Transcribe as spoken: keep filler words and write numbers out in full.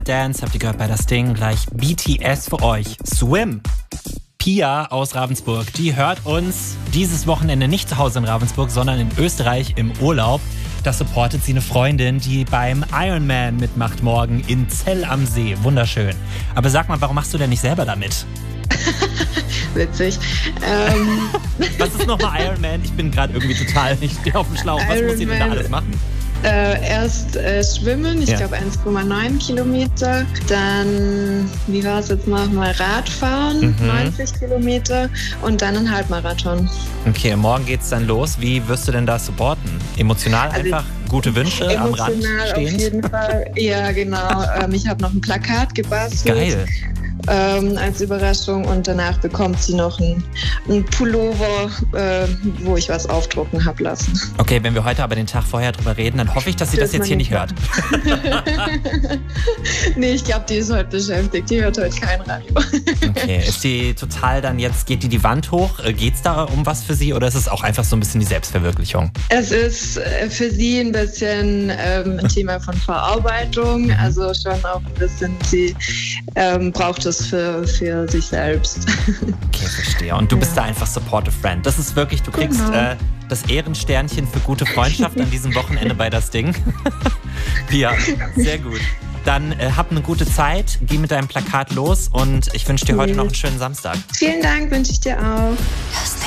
Dance habt ihr gehört bei das Ding. Gleich B T S für euch. Swim. Pia aus Ravensburg, die hört uns dieses Wochenende nicht zu Hause in Ravensburg, sondern in Österreich im Urlaub. Da supportet sie eine Freundin, die beim Ironman mitmacht morgen in Zell am See. Wunderschön. Aber sag mal, warum machst du denn nicht selber damit? Witzig. Ähm. Was ist nochmal Ironman? Ich bin gerade irgendwie total nicht auf dem Schlauch. Was muss ich denn da alles machen? Äh, erst äh, schwimmen, ich Ja. glaube eins Komma neun Kilometer. Dann, wie war es jetzt noch mal, Radfahren, Mhm. neunzig Kilometer. Und dann ein Halbmarathon. Okay, morgen geht's dann los. Wie wirst du denn da supporten? Emotional Also einfach gute Wünsche am Rand Emotional auf stehend? jeden Fall. Ja, genau. Ähm, ich habe noch ein Plakat gebastelt. Geil. Ähm, als Überraschung, und danach bekommt sie noch einen, einen Pullover, äh, wo ich was aufdrucken habe lassen. Okay, wenn wir heute aber den Tag vorher drüber reden, dann hoffe ich, dass sie das, Das jetzt hier man nicht nicht hört. Nee, ich glaube, die ist heute beschäftigt. Die hört heute kein Radio. Okay, ist die total dann jetzt, geht die die Wand hoch? Äh, Geht's da um was für sie oder ist es auch einfach so ein bisschen die Selbstverwirklichung? Es ist äh, für sie ein bisschen ähm, ein Thema von Verarbeitung. Also schon auch ein bisschen, sie ähm, braucht es für, für sich selbst. Okay, verstehe. Und du bist da einfach supportive friend. Das ist wirklich, du kriegst Genau. äh, das Ehrensternchen für gute Freundschaft an diesem Wochenende bei das Ding. Pia, sehr gut. Dann äh, hab eine gute Zeit, geh mit deinem Plakat los und ich wünsche dir heute noch einen schönen Samstag. Vielen Dank, wünsche ich dir auch. Das